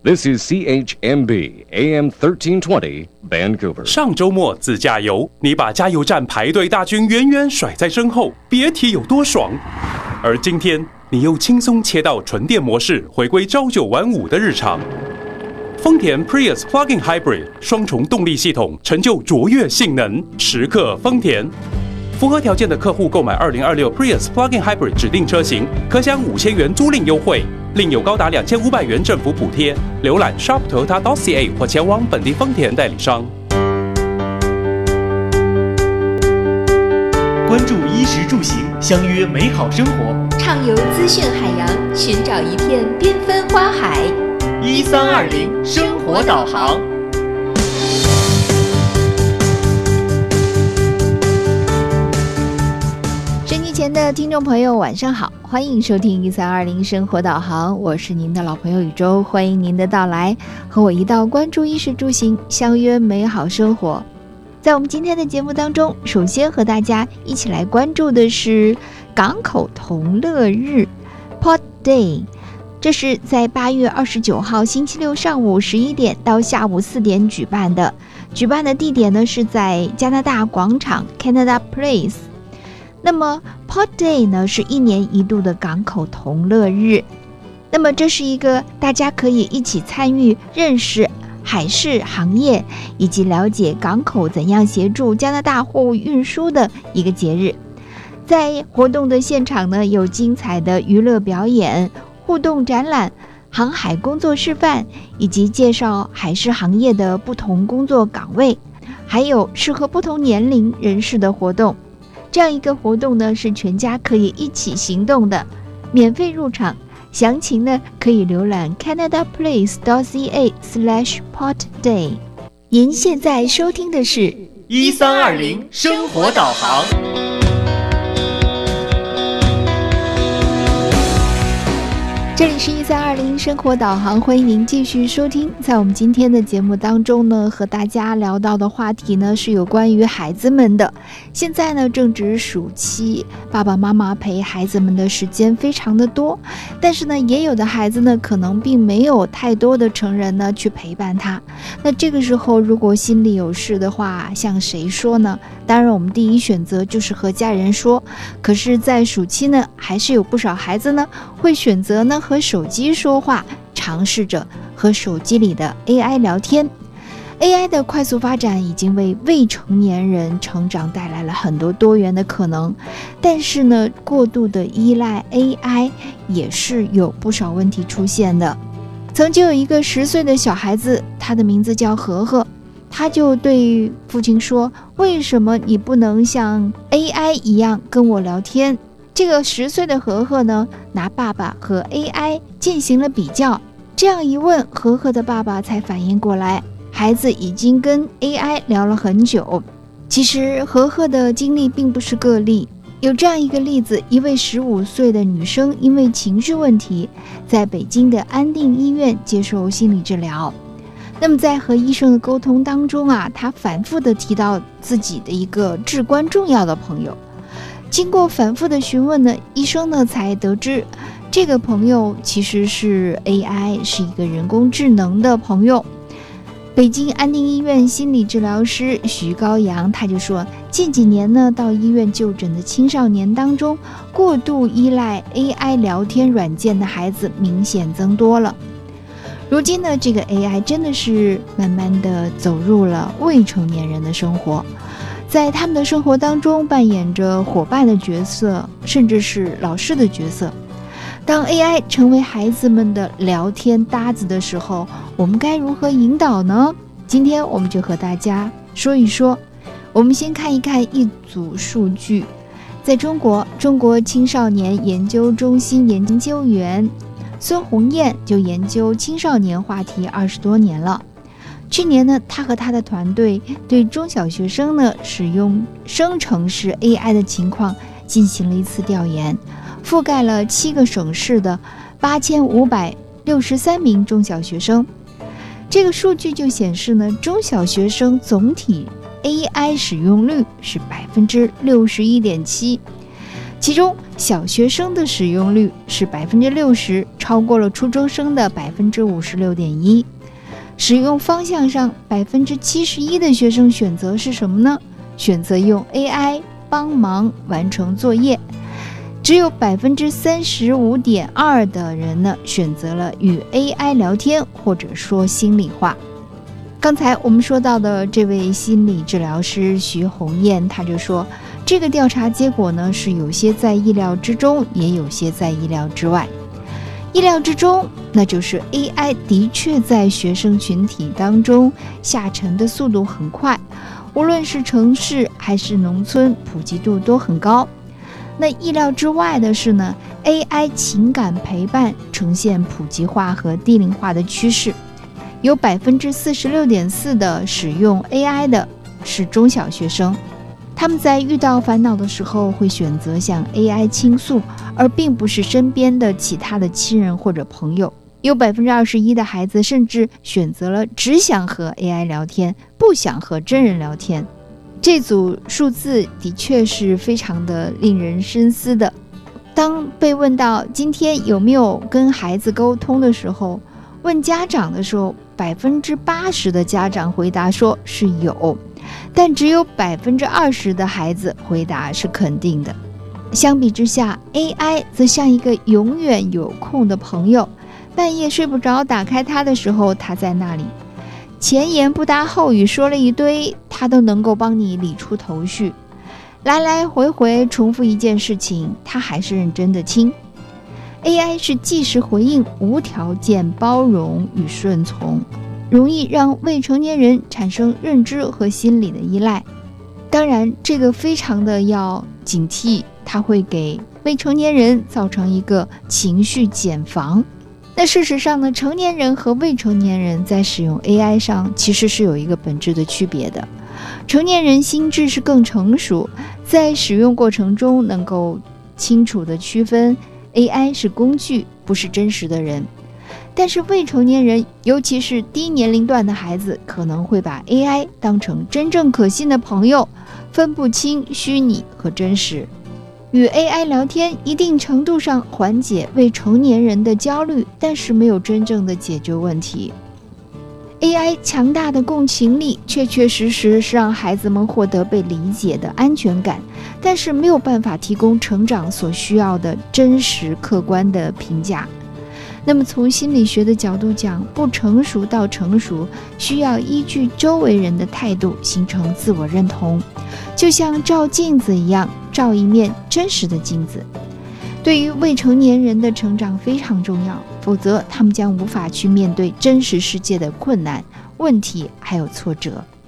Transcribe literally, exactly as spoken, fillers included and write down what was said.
This is C H M B A M thirteen twenty Vancouver。 上周末自驾游，你把加油站排队大军远远甩在身后，别提有多爽。而今天，你又轻松切到纯电模式，回归朝九晚五的日常。丰田 Prius Plug-in Hybrid 双重动力系统，成就卓越性能，时刻丰田。符合条件的客户购买二零二六 Prius Plug-in Hybrid 指定车型，可享五千元租赁优惠。另有高达两千五百元政府补贴。浏览 shop toyota dot c a 或前往本地丰田代理商。 关注衣食住行，相约美好生活。 畅游资讯海洋，寻找一片缤纷花海。 一三二零生活导航。 收机前的听众朋友晚上好，欢迎收听一三二零生活导航，我是您的老朋友宇宙，欢迎您的到来，和我一道关注衣食住行，相约美好生活。在我们今天的节目当中，首先和大家一起来关注的是港口同乐日 Port Day， 这是在八月二十九号星期六上午十一点到下午四点举办的，举办的地点呢是在加拿大广场 Canada Place。那么 Port Day 呢是一年一度的港口同乐日，那么这是一个大家可以一起参与认识海事行业以及了解港口怎样协助加拿大货物运输的一个节日。在活动的现场呢，有精彩的娱乐表演、互动展览、航海工作示范，以及介绍海事行业的不同工作岗位，还有适合不同年龄人士的活动。这样一个活动呢，是全家可以一起行动的，免费入场。详情呢，可以浏览 canada place dot c a slash port day。您现在收听的是一三二零生活导航。 这里是一三二零生活导航，欢迎您继续收听。在我们今天的节目当中呢，和大家聊到的话题呢是有关于孩子们的。现在呢正值暑期，爸爸妈妈陪孩子们的时间非常的多，但是呢也有的孩子呢可能并没有太多的成人呢去陪伴他。那这个时候如果心里有事的话，向谁说呢？当然我们第一选择就是和家人说，可是在暑期呢还是有不少孩子呢会选择呢和手机说话，尝试着和手机里的 A I 聊天。 A I 的快速发展已经为未成年人成长带来了很多多元的可能，但是呢过度的依赖 A I 也是有不少问题出现的。曾经有一个十岁的小孩子，他的名字叫和和，他就对父亲说，为什么你不能像 A I 一样跟我聊天？这个十岁的和和呢，拿爸爸和 A I 进行了比较，这样一问，和和的爸爸才反应过来，孩子已经跟 A I 聊了很久。其实和和的经历并不是个例，有这样一个例子，一位十五岁的女生因为情绪问题，在北京的安定医院接受心理治疗。那么在和医生的沟通当中啊，她反复的提到自己的一个至关重要的朋友。经过反复的询问呢，医生呢才得知，这个朋友其实是 A I， 是一个人工智能的朋友。北京安定医院心理治疗师徐高阳他就说，近几年呢，到医院就诊的青少年当中，过度依赖 A I 聊天软件的孩子明显增多了。如今呢，这个 A I 真的是慢慢的走入了未成年人的生活，在他们的生活当中扮演着伙伴的角色，甚至是老师的角色。当 A I 成为孩子们的聊天搭子的时候，我们该如何引导呢？今天我们就和大家说一说。我们先看一看一组数据。在中国，中国青少年研究中心研究员孙红艳就研究青少年话题二十多年了。去年呢，他和他的团队对中小学生呢使用生成式 A I 的情况进行了一次调研，覆盖了七个省市的八千五百六十三名中小学生。这个数据就显示呢，中小学生总体 A I 使用率是百分之六十一点七。 其中小学生的使用率是百分之六十，超过了初中生的百分之五十六点一。使用方向上，百分之七十一的学生选择是什么呢？选择用 A I 帮忙完成作业。只有百分之三十五点二的人呢，选择了与 A I 聊天或者说心里话。刚才我们说到的这位心理治疗师徐红艳，他就说，这个调查结果呢，是有些在意料之中，也有些在意料之外。意料之中，那就是 A I 的确在学生群体当中下沉的速度很快，无论是城市还是农村，普及度都很高。那意料之外的是呢 ，A I 情感陪伴呈现普及化和低龄化的趋势，有百分之四十六点四的使用 A I 的是中小学生。他们在遇到烦恼的时候会选择向 A I 倾诉，而并不是身边的其他的亲人或者朋友。有百分之二十一的孩子甚至选择了只想和 A I 聊天，不想和真人聊天。这组数字的确是非常的令人深思的。当被问到今天有没有跟孩子沟通的时候，问家长的时候，百分之八十的家长回答说是有，但只有百分之二十的孩子回答是肯定的。相比之下 ，A I 则像一个永远有空的朋友，半夜睡不着，打开它的时候，它在那里，前言不搭后语说了一堆，它都能够帮你理出头绪。来来回回重复一件事情，它还是认真的听。A I 是即时回应，无条件包容与顺从，容易让未成年人产生认知和心理的依赖。当然，这个非常的要警惕，它会给未成年人造成一个情绪茧房。那事实上呢，成年人和未成年人在使用 A I 上其实是有一个本质的区别的。成年人心智是更成熟，在使用过程中能够清楚地区分 A I 是工具，不是真实的人。但是未成年人，尤其是低年龄段的孩子，可能会把 A I 当成真正可信的朋友，分不清虚拟和真实。与 A I 聊天一定程度上缓解未成年人的焦虑，但是没有真正的解决问题。A I 强大的共情力确确实实是让孩子们获得被理解的安全感，但是没有办法提供成长所需要的真实客观的评价。那么从心理学的角度讲，不成熟到成熟需要依据周围人的态度形成自我认同，就像照镜子一样，照一面真实的镜子。对于未成年人的成长非常重要，否则他们将无法去面对真实世界的困难、问题还有挫折。